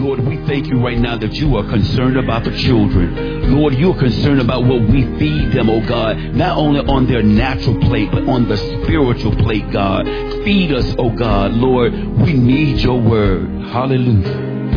Lord, we thank you right now that you are concerned about the children. Lord, you're concerned about what we feed them, oh God, not only on their natural plate, but on the spiritual plate, God. Feed us, oh God. Lord, we need your word. Hallelujah.